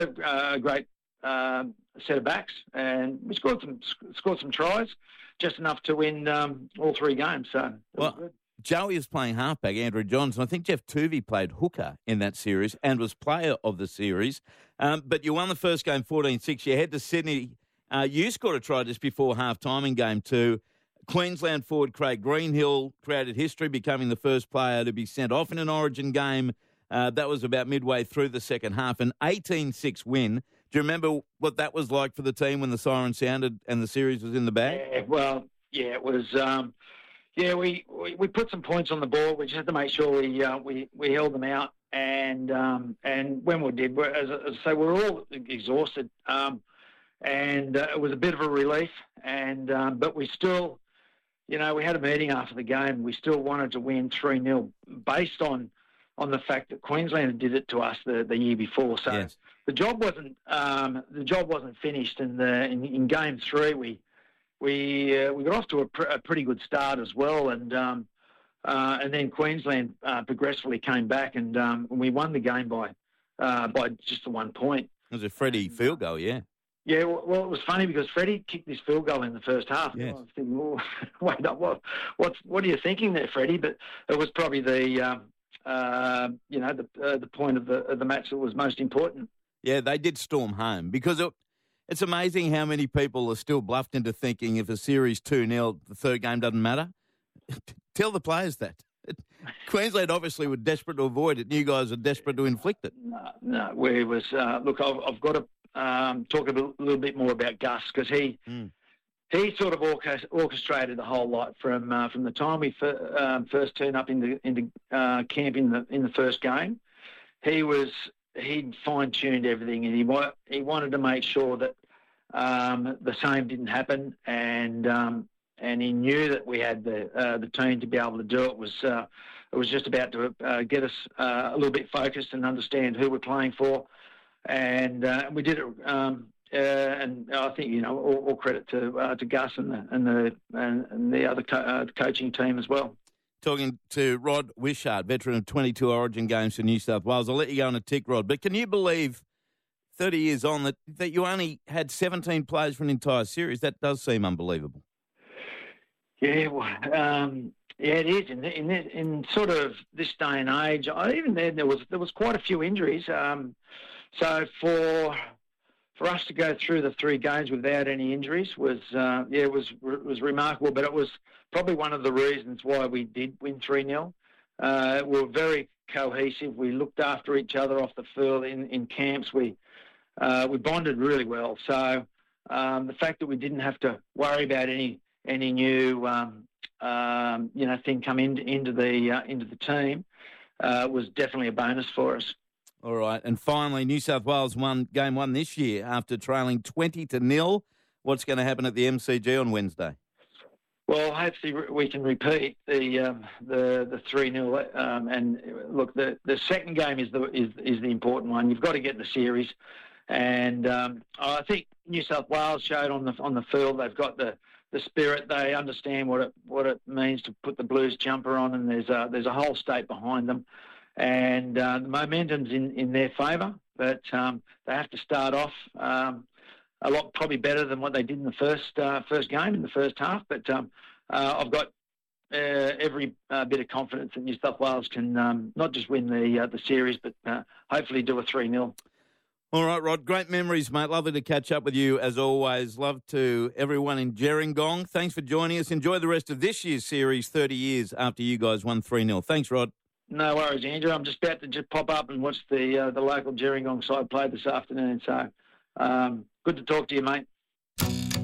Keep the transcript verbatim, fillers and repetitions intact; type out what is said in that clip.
a great um, set of backs, and we scored some scored some tries, just enough to win um, all three games. So it well, was good. Joey was playing halfback, Andrew Johns, and I think Jeff Tuvey played hooker in that series and was player of the series. Um, but you won the first game fourteen six. You head to Sydney. Uh, you scored a try just before half-time in game two. Queensland forward Craig Greenhill created history, becoming the first player to be sent off in an Origin game. Uh, that was about midway through the second half, an eighteen six win. Do you remember what that was like for the team when the siren sounded and the series was in the bag? Yeah, well, yeah, it was. Um, yeah, we, we, we put some points on the board. We just had to make sure we uh, we we held them out, and um, and when we did, we're, as, as I say, we were all exhausted, um, and uh, it was a bit of a relief. And um, but we still, you know, we had a meeting after the game. We still wanted to win three nil based on. on the fact that Queensland did it to us the, the year before. So yes. the job wasn't um, the job wasn't finished. And the, in, in game three, we we uh, we got off to a, pr- a pretty good start as well. And um, uh, and then Queensland uh, progressively came back, and um, we won the game by uh, by just the one point. It was a Freddie and, field goal, yeah. Yeah, well, it was funny because Freddie kicked this field goal in the first half. Yes. I was thinking, oh, wait up, what, what's, what are you thinking there, Freddie? But it was probably the, um, uh, you know, the uh, the point of the of the match that was most important. Yeah, they did storm home because it, it's amazing how many people are still bluffed into thinking if a series two nil, the third game doesn't matter. Tell the players that. Queensland obviously were desperate to avoid it, and you guys are desperate to inflict it. No, no we was, uh, look, I've, I've got to um, talk a little bit more about Gus because he mm. he sort of orchestrated the whole lot from uh, from the time we fir- um, first turned up into into uh, camp in the in the first game. He was he'd fine tuned everything, and he wa- he wanted to make sure that um, the same didn't happen, and um, and he knew that we had the uh, the team to be able to do it. Was uh, it was just about to uh, get us uh, a little bit focused and understand who we're playing for, and uh, we did it. Um, uh, and I think you know all, all credit to uh, to Gus and the and the and, and the other co- uh, coaching team as well. Talking to Rod Wishart, veteran of twenty-two Origin games for New South Wales. I'll let you go on a tick, Rod. But can you believe, thirty years on, that, that you only had seventeen players for an entire series? That does seem unbelievable. Yeah, well, um, yeah, it is. In, in in sort of this day and age, I, even then there was there was quite a few injuries. Um, so for for us to go through the three games without any injuries was uh, yeah, it was was remarkable. But it was probably one of the reasons why we did win three nil. Uh, we were very cohesive. We looked after each other off the field in, in camps. We uh, we bonded really well. So um, the fact that we didn't have to worry about any any new um, um, you know thing come in, into the uh, into the team uh, was definitely a bonus for us. All right, and finally, New South Wales won game one this year after trailing twenty to nil. What's going to happen at the M C G on Wednesday? Well, hopefully we can repeat the um, the the three nil. Um, and look, the, the second game is the is is the important one. You've got to get in the series, and um, I think New South Wales showed on the on the field they've got the, the spirit. They understand what it what it means to put the Blues jumper on, and there's a there's a whole state behind them, and uh, the momentum's in, in their favour. But um, they have to start off. Um, A lot probably better than what they did in the first uh, first game in the first half, but um, uh, I've got uh, every uh, bit of confidence that New South Wales can um, not just win the uh, the series, but uh, hopefully do a three nil. All right, Rod. Great memories, mate. Lovely to catch up with you as always. Love to everyone in Gerringong. Thanks for joining us. Enjoy the rest of this year's series, thirty years after you guys won three nil. Thanks, Rod. No worries, Andrew. I'm just about to just pop up and watch the uh, the local Gerringong side play this afternoon. So. Um, Good to talk to you, mate.